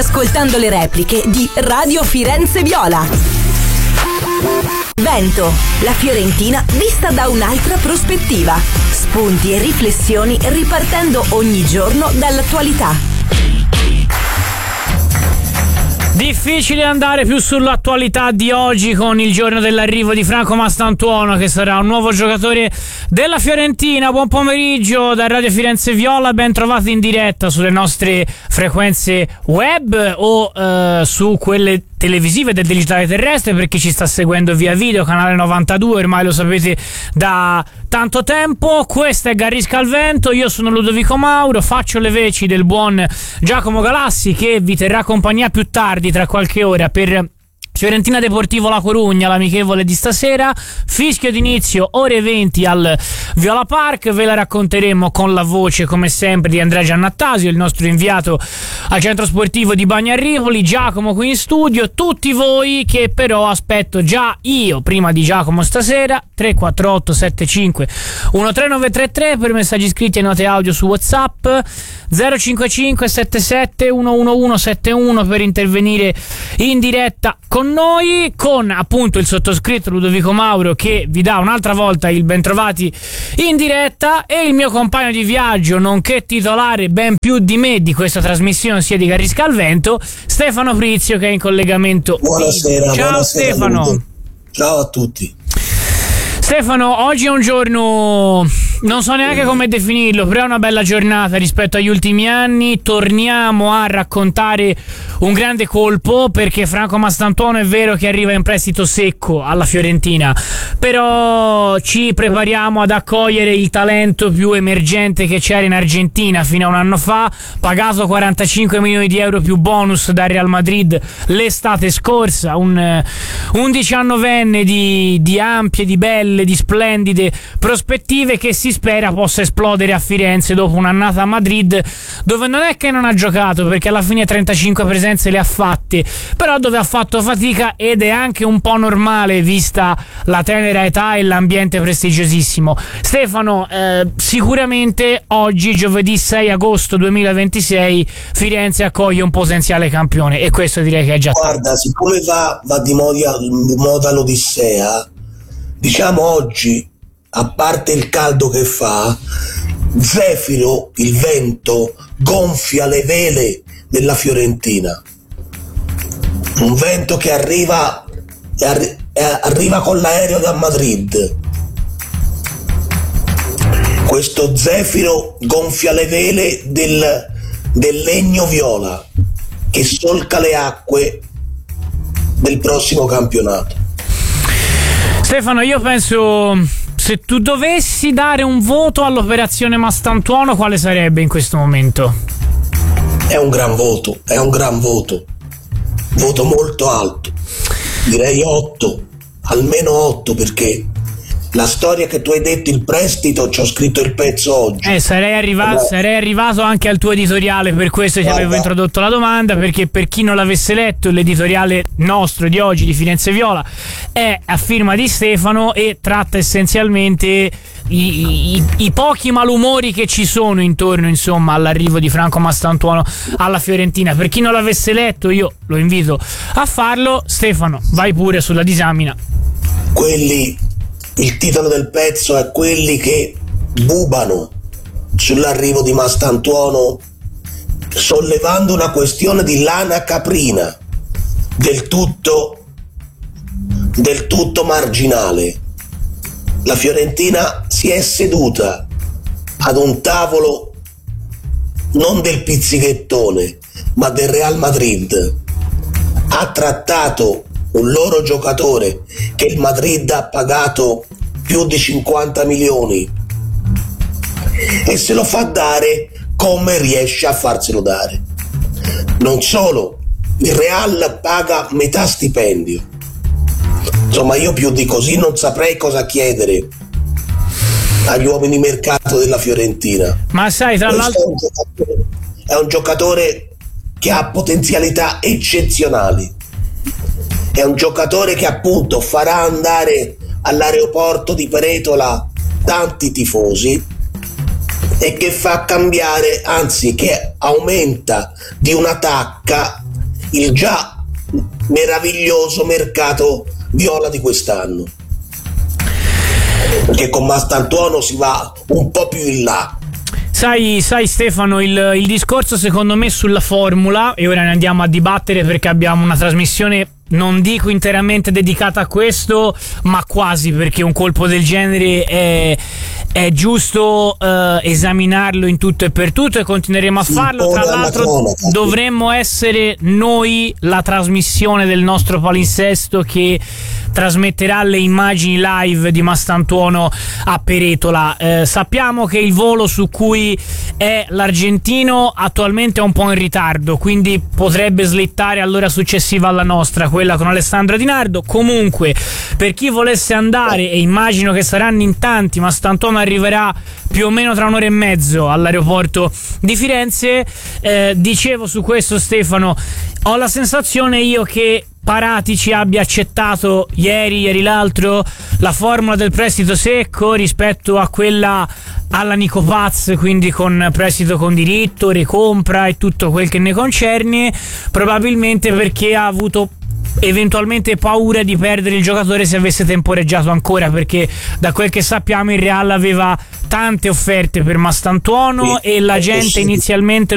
ascoltando le repliche di Radio Firenze Viola. Vento, la Fiorentina vista da un'altra prospettiva. Spunti e riflessioni ripartendo ogni giorno dall'attualità. Difficile andare più sull'attualità di oggi con il giorno dell'arrivo di Franco Mastantuono, che sarà un nuovo giocatore della Fiorentina. Buon pomeriggio da Radio Firenze Viola, ben trovati in diretta sulle nostre frequenze web o su quelle televisive del digitale terrestre, per chi ci sta seguendo via video, canale 92, ormai lo sapete da tanto tempo. Questo è Garrisca al Vento, io sono Ludovico Mauro, faccio le veci del buon Giacomo Galassi, che vi terrà compagnia più tardi, tra qualche ora, per Fiorentina Deportivo La Corugna, l'amichevole di stasera. Fischio d'inizio ore 20 al Viola Park, ve la racconteremo con la voce come sempre di Andrea Giannattasio, il nostro inviato al centro sportivo di Bagnarripoli. Giacomo qui in studio, tutti voi che però aspetto già io prima di Giacomo stasera. 348 75 13933 per messaggi scritti e note audio su WhatsApp, 055 77 111 71 per intervenire in diretta con noi, con appunto il sottoscritto Ludovico Mauro che vi dà un'altra volta il bentrovati in diretta, e il mio compagno di viaggio, nonché titolare ben più di me di questa trasmissione, sia di Garrisca al Vento, Stefano Prizio, che è in collegamento. Buonasera. Ciao buonasera, Stefano. Ludo. Ciao a tutti. Stefano, oggi è un giorno, non so neanche come definirlo, però è una bella giornata rispetto agli ultimi anni. Torniamo a raccontare un grande colpo, perché Franco Mastantuono è vero che arriva in prestito secco alla Fiorentina, però ci prepariamo ad accogliere il talento più emergente che c'era in Argentina fino a un anno fa, pagato 45 milioni di euro più bonus dal Real Madrid l'estate scorsa, un 19enne di ampie, di belle, di splendide prospettive, che si spera possa esplodere a Firenze dopo un'annata a Madrid, dove non è che non ha giocato, perché alla fine 35 presenze le ha fatte, però dove ha fatto fatica, ed è anche un po' normale vista la tenera età e l'ambiente prestigiosissimo. Stefano, sicuramente oggi, giovedì 6 agosto 2026, Firenze accoglie un potenziale campione, e questo direi che è già Guarda, siccome va di moda l'Odissea, diciamo oggi, a parte il caldo che fa, Zefiro, il vento, gonfia le vele della Fiorentina. Un vento che arriva con l'aereo da Madrid. Questo Zefiro gonfia le vele del legno viola che solca le acque del prossimo campionato. Stefano, io penso, se tu dovessi dare un voto all'operazione Mastantuono, quale sarebbe in questo momento? È un gran voto, voto molto alto, direi 8, almeno 8, perché la storia che tu hai detto, il prestito, ci ho scritto il pezzo oggi. Sarei arrivato anche al tuo editoriale, per questo ti avevo introdotto la domanda, perché per chi non l'avesse letto, l'editoriale nostro di oggi di Firenze Viola è a firma di Stefano e tratta essenzialmente i pochi malumori che ci sono intorno, insomma, all'arrivo di Franco Mastantuono alla Fiorentina. Per chi non l'avesse letto, io lo invito a farlo. Stefano, vai pure sulla disamina. Il titolo del pezzo è quelli che bubano sull'arrivo di Mastantuono, sollevando una questione di lana caprina del tutto marginale. La Fiorentina si è seduta ad un tavolo non del pizzichettone, ma del Real Madrid. Ha trattato un loro giocatore che il Madrid ha pagato più di 50 milioni e se lo fa dare come riesce a farselo dare. Non solo, il Real paga metà stipendio. Insomma, io più di così non saprei cosa chiedere agli uomini mercato della Fiorentina. Ma sai, tra l'altro è un giocatore che ha potenzialità eccezionali. È un giocatore che appunto farà andare all'aeroporto di Peretola tanti tifosi e che fa cambiare, anzi che aumenta di una tacca il già meraviglioso mercato viola di quest'anno, perché con Mastantuono si va un po' più in là. Sai Stefano, il discorso secondo me sulla formula, e ora ne andiamo a dibattere perché abbiamo una trasmissione, non dico interamente dedicata a questo, ma quasi, perché un colpo del genere è giusto esaminarlo in tutto e per tutto, e continueremo a farlo. Tra l'altro dovremmo essere noi la trasmissione del nostro palinsesto che trasmetterà le immagini live di Mastantuono a Peretola. Sappiamo che il volo su cui è l'argentino attualmente è un po' in ritardo, quindi potrebbe slittare all'ora successiva alla nostra, quella con Alessandro Di Nardo. Comunque, per chi volesse andare, e immagino che saranno in tanti, Mastantuono arriverà più o meno tra un'ora e mezzo all'aeroporto di Firenze. Dicevo su questo, Stefano, ho la sensazione io che Paratici abbia accettato ieri l'altro la formula del prestito secco rispetto a quella alla Nico Paz, quindi con prestito con diritto, recompra e tutto quel che ne concerne, probabilmente perché ha avuto eventualmente paura di perdere il giocatore se avesse temporeggiato ancora, perché da quel che sappiamo il Real aveva tante offerte per Mastantuono e la gente inizialmente